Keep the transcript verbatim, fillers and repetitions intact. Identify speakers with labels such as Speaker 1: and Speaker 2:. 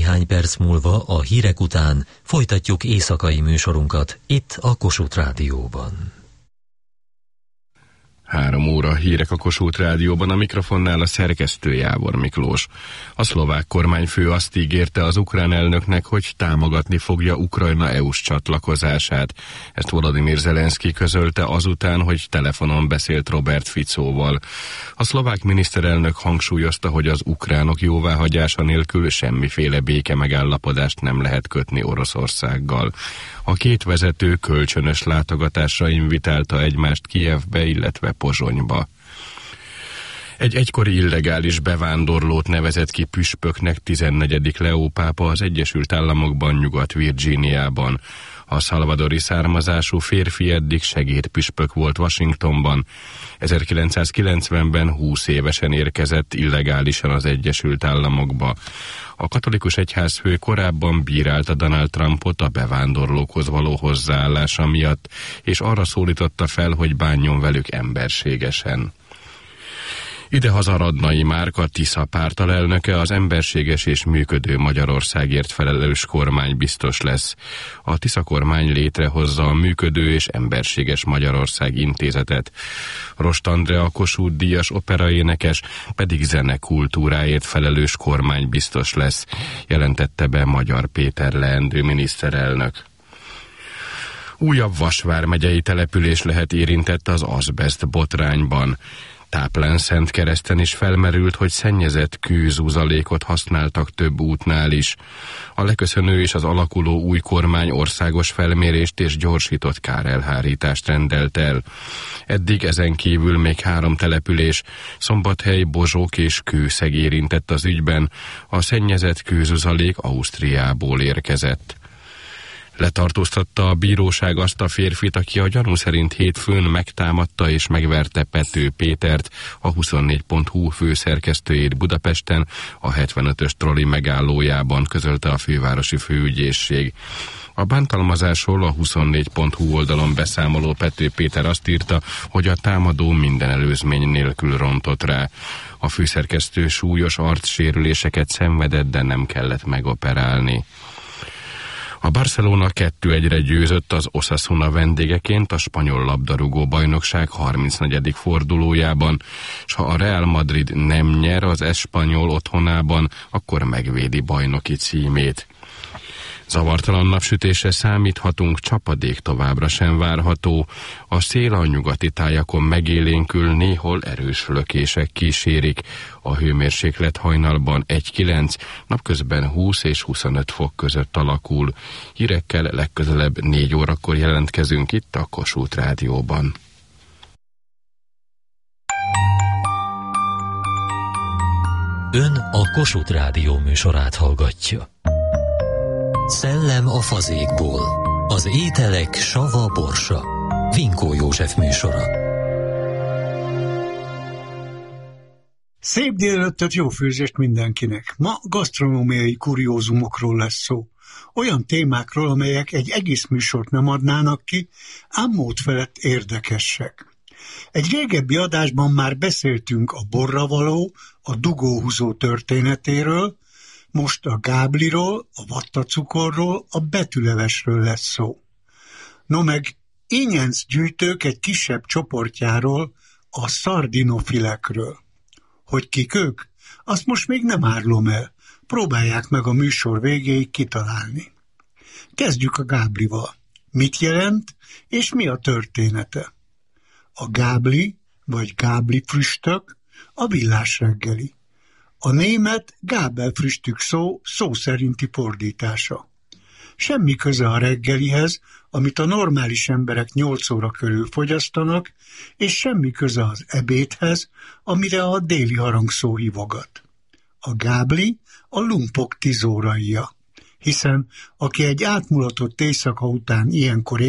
Speaker 1: Néhány perc múlva a hírek után folytatjuk éjszakai műsorunkat itt a Kossuth Rádióban.
Speaker 2: Három óra hírek a Kossuth Rádióban, a mikrofonnál a szerkesztő Jávor Miklós. A szlovák kormányfő azt ígérte az ukrán elnöknek, hogy támogatni fogja Ukrajna é u-s csatlakozását. Ezt Volodymyr Zelenszky közölte azután, hogy telefonon beszélt Robert Ficóval. A szlovák miniszterelnök hangsúlyozta, hogy az ukránok jóváhagyása nélkül semmiféle béke megállapodást nem lehet kötni Oroszországgal. A két vezető kölcsönös látogatásra invitálta egymást Kijevbe, illetve Pozsonyba. Egy egykori illegális bevándorlót nevezett ki püspöknek tizennegyedik Leó pápa az Egyesült Államokban, Nyugat-Virginiában. A szalvadori származású férfi eddig segédpüspök volt Washingtonban. ezerkilencszázkilencvenben húsz évesen érkezett illegálisan az Egyesült Államokba. A katolikus egyházfő korábban bírálta Donald Trumpot a bevándorlókhoz való hozzáállása miatt, és arra szólította fel, hogy bánjon velük emberségesen. Idehaza Radnai Márka, Tisza pártalelnöke, az emberséges és működő Magyarországért felelős kormány biztos lesz. A Tisza kormány létrehozza a Működő és Emberséges Magyarország intézetet. Rost Andrea, Kossuth díjas operaénekes, pedig zenekultúráért felelős kormány biztos lesz, jelentette be Magyar Péter leendő miniszterelnök. Újabb Vas vármegyei település lehet érintett az azbeszt botrányban. Táplán-Szentkereszten is felmerült, hogy szennyezett kőzúzalékot használtak több útnál is. A leköszönő és az alakuló új kormány országos felmérést és gyorsított kárelhárítást rendelt el. Eddig ezen kívül még három település, Szombathely, Bozsók és Kőszeg érintett az ügyben. A szennyezett kőzúzalék Ausztriából érkezett. Letartóztatta a bíróság azt a férfit, aki a gyanú szerint hétfőn megtámadta és megverte Pető Pétert, a huszonnégy pont hu főszerkesztőjét Budapesten, a hetvenötös troli megállójában, közölte a fővárosi főügyészség. A bántalmazásról a huszonnégy pont hu oldalon beszámoló Pető Péter azt írta, hogy a támadó minden előzmény nélkül rontott rá. A főszerkesztő súlyos arcsérüléseket szenvedett, de nem kellett megoperálni. A Barcelona kettő egyre győzött az Osasuna vendégeként a spanyol labdarúgó bajnokság harmincnegyedik fordulójában, s ha a Real Madrid nem nyer az espanyol otthonában, akkor megvédi bajnoki címét. Zavartalan napsütésre számíthatunk, csapadék továbbra sem várható. A szél a nyugati tájakon megélénkül, néhol erős lökések kísérik. A hőmérséklet hajnalban egy kilenc, napközben húsz és huszonöt fok között alakul. Hírekkel legközelebb négy órakor jelentkezünk itt a Kossuth Rádióban.
Speaker 1: Ön a Kossuth Rádió műsorát hallgatja. Szellem a fazékból. Az ételek sava borsa. Vinkó József műsora.
Speaker 3: Szép délelőttet, jó főzést mindenkinek. Ma gasztronómiai kuriózumokról lesz szó. Olyan témákról, amelyek egy egész műsort nem adnának ki, ám mód felett érdekesek. Egy régebbi adásban már beszéltünk a borra való, a dugóhúzó történetéről, most a gábliról, a vattacukorról, a betűlevesről lesz szó. No meg ínyenc gyűjtők egy kisebb csoportjáról, a szardinofilekről. Hogy kik ők? Azt most még nem árulom el. Próbálják meg a műsor végéig kitalálni. Kezdjük a gáblival. Mit jelent, és mi a története? A gábli, vagy gábli früstök, a villás reggeli. A német Gabelfrühstück szó szó szerinti fordítása. Semmi köze a reggelihez, amit a normális emberek nyolc óra körül fogyasztanak, és semmi köze az ebédhez, amire a déli harangszó hívogat. A gábli a lumpok tíz óraija, hiszen aki egy átmulatott éjszaka után ilyenkor